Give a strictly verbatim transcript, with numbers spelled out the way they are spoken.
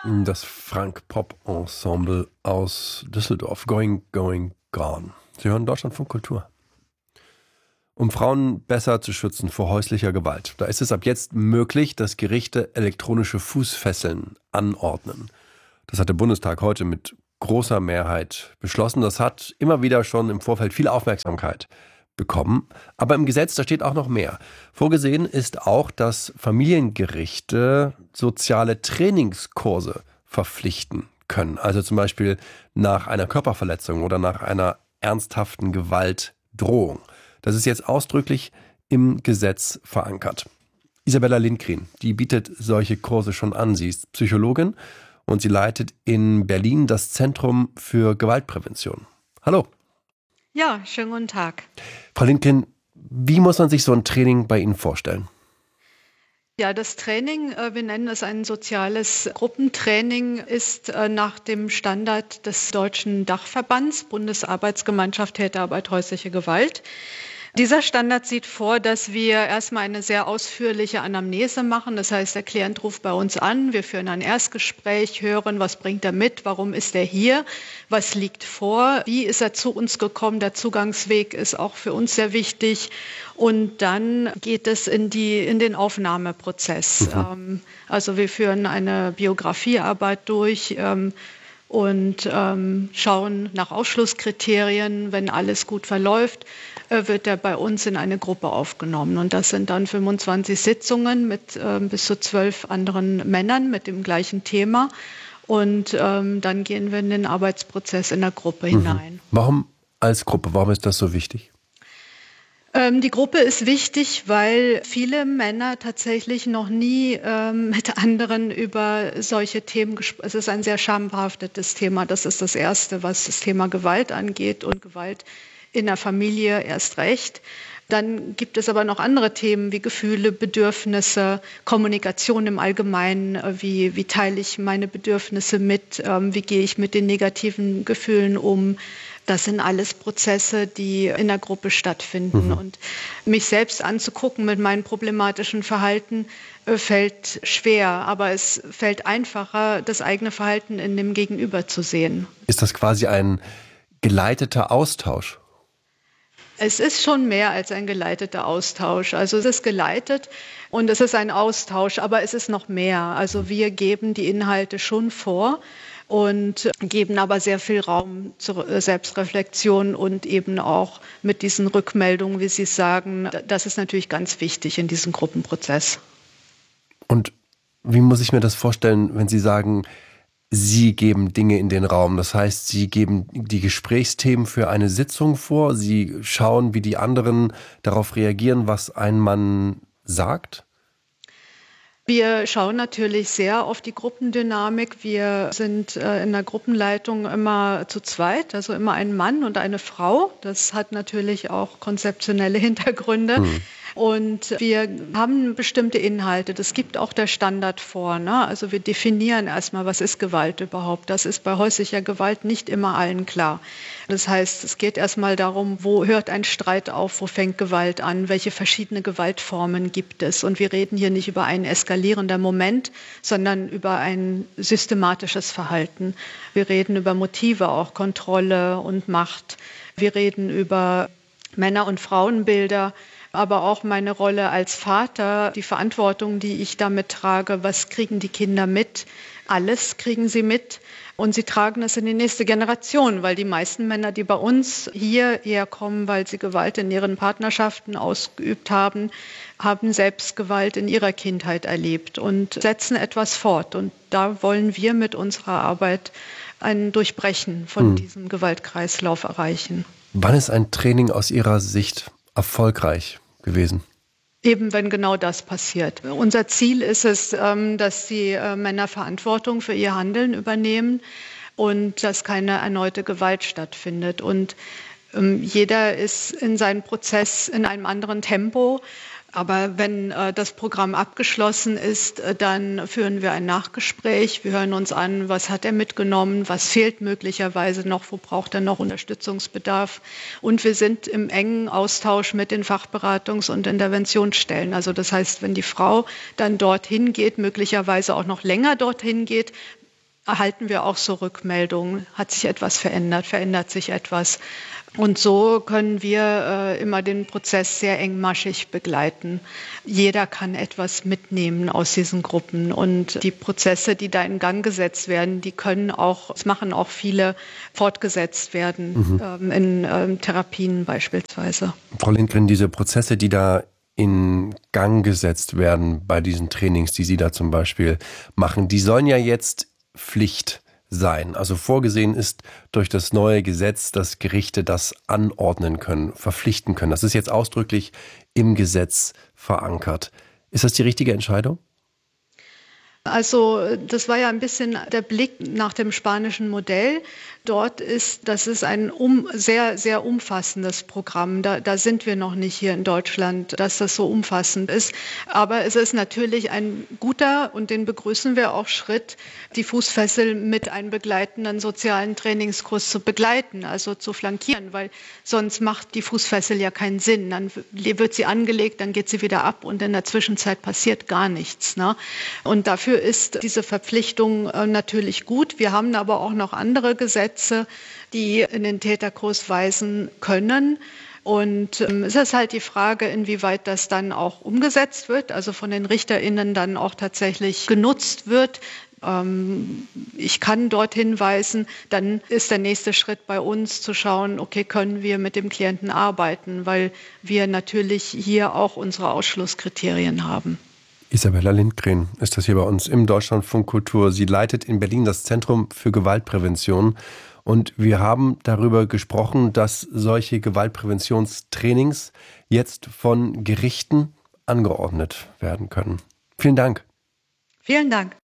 Das Frank-Pop-Ensemble aus Düsseldorf. Going, going, gone. Sie hören Deutschlandfunk Kultur. Um Frauen besser zu schützen vor häuslicher Gewalt, da ist es ab jetzt möglich, dass Gerichte elektronische Fußfesseln anordnen. Das hat der Bundestag heute mit großer Mehrheit beschlossen. Das hat immer wieder schon im Vorfeld viel Aufmerksamkeit bekommen. Aber im Gesetz, da steht auch noch mehr. Vorgesehen ist auch, dass Familiengerichte soziale Trainingskurse verpflichten können. Also zum Beispiel nach einer Körperverletzung oder nach einer ernsthaften Gewaltdrohung. Das ist jetzt ausdrücklich im Gesetz verankert. Isabella Lindgren, die bietet solche Kurse schon an. Sie ist Psychologin und sie leitet in Berlin das Zentrum für Gewaltprävention. Hallo. Ja, schönen guten Tag. Frau Lindgren, wie muss man sich so ein Training bei Ihnen vorstellen? Ja, das Training, wir nennen es ein soziales Gruppentraining, ist nach dem Standard des Deutschen Dachverbands, Bundesarbeitsgemeinschaft Täterarbeit häusliche Gewalt. Dieser Standard sieht vor, dass wir erstmal eine sehr ausführliche Anamnese machen. Das heißt, der Klient ruft bei uns an, wir führen ein Erstgespräch, hören, was bringt er mit, warum ist er hier, was liegt vor, wie ist er zu uns gekommen. Der Zugangsweg ist auch für uns sehr wichtig. Und dann geht es in, die, in den Aufnahmeprozess. Mhm. Ähm, also wir führen eine Biografiearbeit durch, ähm, und ähm, schauen nach Ausschlusskriterien. Wenn alles gut verläuft, äh, wird er bei uns in eine Gruppe aufgenommen. Und das sind dann fünfundzwanzig Sitzungen mit äh, bis zu zwölf anderen Männern mit dem gleichen Thema. Und ähm, dann gehen wir in den Arbeitsprozess in der Gruppe mhm. hinein. Warum als Gruppe? Warum ist das so wichtig? Die Gruppe ist wichtig, weil viele Männer tatsächlich noch nie ähm, mit anderen über solche Themen gesprochen haben. Es ist ein sehr schambehaftetes Thema. Das ist das Erste, was das Thema Gewalt angeht und Gewalt in der Familie erst recht. Dann gibt es aber noch andere Themen wie Gefühle, Bedürfnisse, Kommunikation im Allgemeinen. Wie, wie teile ich meine Bedürfnisse mit? Ähm, wie gehe ich mit den negativen Gefühlen um? Das sind alles Prozesse, die in der Gruppe stattfinden. Mhm. Und mich selbst anzugucken mit meinem problematischen Verhalten äh, fällt schwer. Aber es fällt einfacher, das eigene Verhalten in dem Gegenüber zu sehen. Ist das quasi ein geleiteter Austausch? Es ist schon mehr als ein geleiteter Austausch. Also es ist geleitet und es ist ein Austausch, aber es ist noch mehr. Also wir geben die Inhalte schon vor und geben aber sehr viel Raum zur Selbstreflexion und eben auch mit diesen Rückmeldungen, wie Sie sagen, das ist natürlich ganz wichtig in diesem Gruppenprozess. Und wie muss ich mir das vorstellen, wenn Sie sagen, Sie geben Dinge in den Raum? Das heißt, Sie geben die Gesprächsthemen für eine Sitzung vor, Sie schauen, wie die anderen darauf reagieren, was ein Mann sagt? Wir schauen natürlich sehr auf die Gruppendynamik. Wir sind äh, in der Gruppenleitung immer zu zweit, also immer ein Mann und eine Frau. Das hat natürlich auch konzeptionelle Hintergründe. Hm. Und wir haben bestimmte Inhalte. Das gibt auch der Standard vor. Ne? Also wir definieren erstmal, was ist Gewalt überhaupt. Das ist bei häuslicher Gewalt nicht immer allen klar. Das heißt, es geht erstmal darum, wo hört ein Streit auf, wo fängt Gewalt an, welche verschiedene Gewaltformen gibt es. Und wir reden hier nicht über einen eskalierenden Moment, sondern über ein systematisches Verhalten. Wir reden über Motive, auch Kontrolle und Macht. Wir reden über Männer- und Frauenbilder, aber auch meine Rolle als Vater, die Verantwortung, die ich damit trage. Was kriegen die Kinder mit? Alles kriegen sie mit. Und sie tragen es in die nächste Generation, weil die meisten Männer, die bei uns hierher kommen, weil sie Gewalt in ihren Partnerschaften ausgeübt haben, haben selbst Gewalt in ihrer Kindheit erlebt und setzen etwas fort. Und da wollen wir mit unserer Arbeit ein Durchbrechen von hm. diesem Gewaltkreislauf erreichen. Wann ist ein Training aus Ihrer Sicht erfolgreich gewesen? Eben, wenn genau das passiert. Unser Ziel ist es, dass die Männer Verantwortung für ihr Handeln übernehmen und dass keine erneute Gewalt stattfindet. Und jeder ist in seinem Prozess in einem anderen Tempo. Aber wenn äh, das Programm abgeschlossen ist, äh, dann führen wir ein Nachgespräch. Wir hören uns an, was hat er mitgenommen, was fehlt möglicherweise noch, wo braucht er noch Unterstützungsbedarf. Und wir sind im engen Austausch mit den Fachberatungs- und Interventionsstellen. Also das heißt, wenn die Frau dann dorthin geht, möglicherweise auch noch länger dorthin geht, erhalten wir auch so Rückmeldungen. Hat sich etwas verändert? Verändert sich etwas? Und so können wir äh, immer den Prozess sehr engmaschig begleiten. Jeder kann etwas mitnehmen aus diesen Gruppen. Und die Prozesse, die da in Gang gesetzt werden, die können auch, es machen auch viele, fortgesetzt werden, mhm. ähm, in ähm, Therapien beispielsweise. Frau Lindgren, diese Prozesse, die da in Gang gesetzt werden bei diesen Trainings, die Sie da zum Beispiel machen, die sollen ja jetzt Pflicht sein. Also vorgesehen ist durch das neue Gesetz, dass Gerichte das anordnen können, verpflichten können. Das ist jetzt ausdrücklich im Gesetz verankert. Ist das die richtige Entscheidung? Also das war ja ein bisschen der Blick nach dem spanischen Modell. Dort ist, das ist ein um, sehr, sehr umfassendes Programm. Da, da sind wir noch nicht hier in Deutschland, dass das so umfassend ist. Aber es ist natürlich ein guter, und den begrüßen wir auch, Schritt, die Fußfessel mit einem begleitenden sozialen Trainingskurs zu begleiten, also zu flankieren, weil sonst macht die Fußfessel ja keinen Sinn. Dann wird sie angelegt, dann geht sie wieder ab und in der Zwischenzeit passiert gar nichts, ne? Und dafür ist diese Verpflichtung äh, natürlich gut. Wir haben aber auch noch andere Gesetze, die in den Täterkurs weisen können. Und ähm, es ist halt die Frage, inwieweit das dann auch umgesetzt wird, also von den RichterInnen dann auch tatsächlich genutzt wird. Ähm, ich kann dort hinweisen, dann ist der nächste Schritt bei uns zu schauen, okay, können wir mit dem Klienten arbeiten, weil wir natürlich hier auch unsere Ausschlusskriterien haben. Isabella Lindgren ist das hier bei uns im Deutschlandfunk Kultur. Sie leitet in Berlin das Zentrum für Gewaltprävention. Und wir haben darüber gesprochen, dass solche Gewaltpräventionstrainings jetzt von Gerichten angeordnet werden können. Vielen Dank. Vielen Dank.